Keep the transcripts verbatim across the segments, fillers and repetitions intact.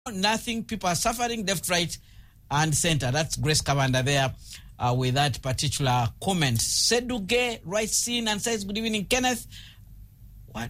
nothing. People are suffering left, right, and center. That's Grace Kabanda there uh, with that particular comment. Seduge writes in and says, good evening, Kenneth. What?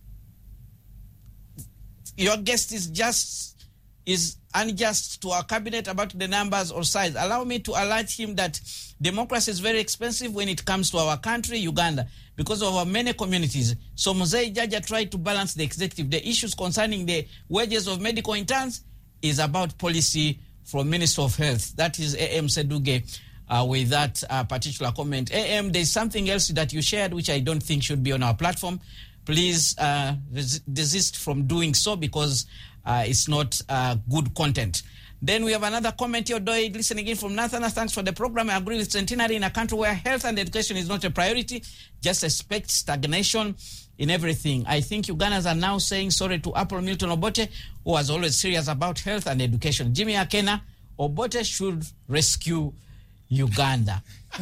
Your guest is just is unjust to our cabinet about the numbers or size. Allow me to alert him that democracy is very expensive when it comes to our country, Uganda, because of our many communities. So Mzee Jaja tried to balance the executive. The issues concerning the wages of medical interns is about policy from Minister of Health. That is A M Seduge uh, with that uh, particular comment. A M, there's something else that you shared which I don't think should be on our platform. Please uh, res- desist from doing so because uh, it's not uh, good content. Then we have another comment here, Doy, listening in from Nathan. Thanks for the program. I agree with Centenary. In a country where health and education is not a priority, just expect stagnation in everything. I think Ugandans are now saying sorry to Apple Milton Obote, who was always serious about health and education. Jimmy Akena, Obote should rescue Uganda.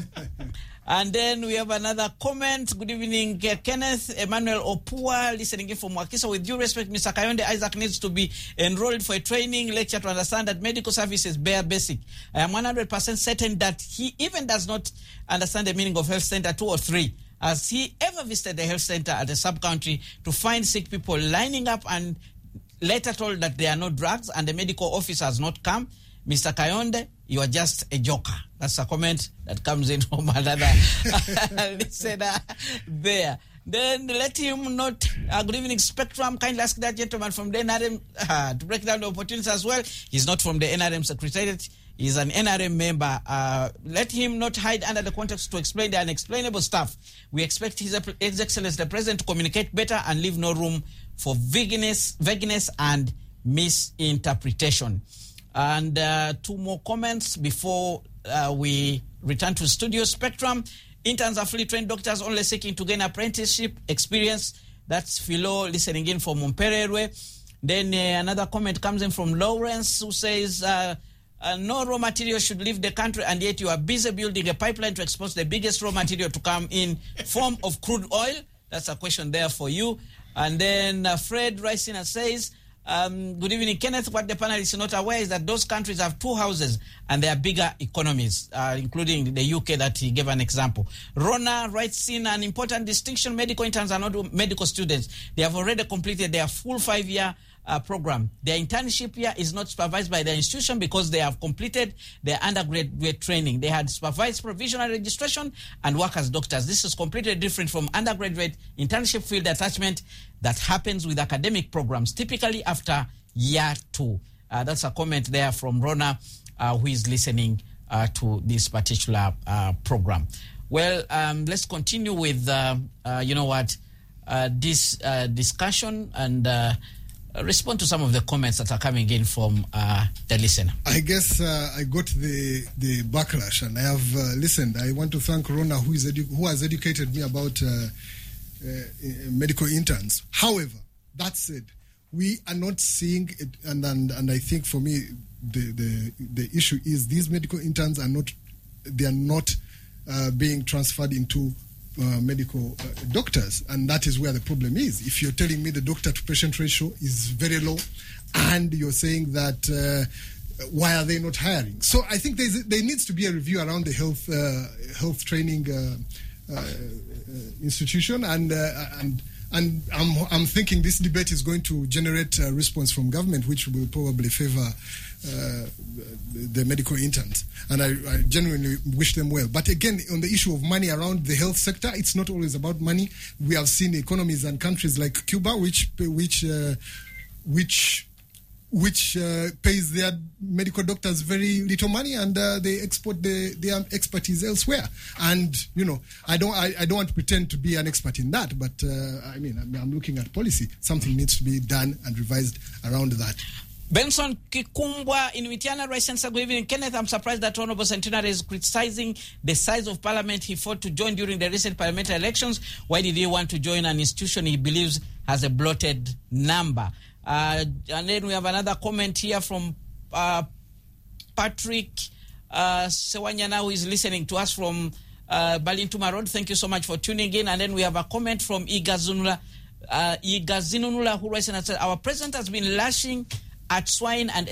And then we have another comment. Good evening, Kenneth. Emmanuel Opua, listening in from Wakisa. With due respect, Mister Kayonde, Isaac needs to be enrolled for a training lecture to understand that medical services bare basic. I am one hundred percent certain that he even does not understand the meaning of health center two or three. Has he ever visited the health center at a sub-country to find sick people lining up and later told that there are no drugs and the medical officer has not come? Mister Kayonde, you are just a joker. That's a comment that comes in from another listener there. Then let him not, uh, good evening, Spectrum. Kindly ask that gentleman from the N R M uh, to break down the opportunities as well. He's not from the N R M Secretariat. He's an N R M member. Uh, let him not hide under the context to explain the unexplainable stuff. We expect His, His Excellency the President to communicate better and leave no room for vagueness, vagueness and misinterpretation. And uh, two more comments before uh, we return to studio. Spectrum, interns are fully trained doctors only seeking to gain apprenticeship experience. That's Philo listening in from Mumpererwe. Then uh, another comment comes in from Lawrence, who says, uh, uh, no raw material should leave the country, and yet you are busy building a pipeline to expose the biggest raw material to come in form of crude oil. That's a question there for you. And then uh, Fred Ricina says, Um, good evening, Kenneth. What the panel is not aware is that those countries have two houses and they are bigger economies, uh, including the U K that he gave an example. Rona writes in an important distinction. Medical interns are not medical students. They have already completed their full five-year uh, program. Their internship year is not supervised by the institution because they have completed their undergraduate training. They had supervised provisional registration and work as doctors. This is completely different from undergraduate internship field attachment that happens with academic programs, typically after year two. Uh, that's a comment there from Rona, uh, who is listening uh, to this particular uh, program. Well, um, let's continue with, uh, uh, you know what, uh, this uh, discussion and uh, respond to some of the comments that are coming in from uh, the listener. I guess uh, I got the the backlash, and I have uh, listened. I want to thank Rona, who is edu- who has educated me about uh, Uh, medical interns. However, that said, we are not seeing it, and and, and I think for me the, the the issue is these medical interns are not they are not uh, being transferred into uh, medical uh, doctors, and that is where the problem is. If you're telling me the doctor to patient ratio is very low, and you're saying that uh, why are they not hiring? So I think there's, there needs to be a review around the health uh, health training Uh, Uh, uh, institution, and uh, and and I'm I'm thinking this debate is going to generate a response from government, which will probably favor uh, the, the medical interns, and I, I genuinely wish them well. But again, on the issue of money around the health sector, it's not always about money. We have seen economies and countries like Cuba, which which uh, which. which uh, pays their medical doctors very little money, and uh, they export the, their expertise elsewhere. And you know, I don't, I, I don't want to pretend to be an expert in that, but uh, I mean, I'm, I'm looking at policy. Something needs to be done and revised around that. Benson Kikumbwa in Mitiana, right, Sensor. Good evening, Kenneth. I'm surprised that Honorable Centenary is criticizing the size of parliament he fought to join during the recent parliamentary elections. Why did he want to join an institution he believes has a bloated number? Uh, and then we have another comment here from uh, Patrick uh, Sewanyana, who is listening to us from uh, Balintuma Road. Thank you so much for tuning in. And then we have a comment from Igazunula, uh, Igazinunula, who writes and said, our president has been lashing at swine and